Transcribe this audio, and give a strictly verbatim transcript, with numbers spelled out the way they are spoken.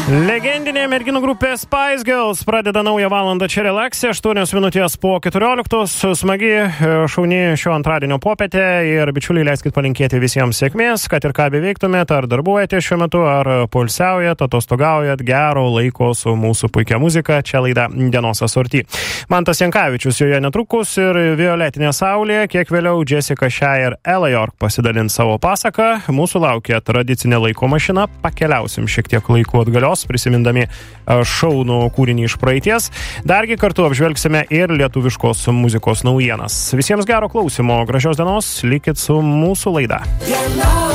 Legendinė merginų grupė Spice Girls pradeda naują valandą čia relaksė, aštuonios minutės po keturioliktos, smagi, šauni šio antradienio popietė ir bičiuliai, leiskit palinkėti visiems sėkmės, kad ir ką beveiktumėt, ar darbuojate šiuo metu, ar poilsiaujat, atostogaujat, gero laiko su mūsų puikia muzika, čia laida Dienos asorti. Mantas Jankavičius joje netrukus ir Violetinė saulė, kiek vėliau Jessica Shai ir Ella York pasidalins savo pasaką, mūsų laukia tradicinė laiko mašina, pakeliausim šiek tiek laiku atgalios, prisimindami šaunų kūrinį iš praeities. Dargi kartu apžvelgsime ir lietuviškos muzikos naujienas. Visiems gero klausimo, gražios dienos, likit su mūsų laida.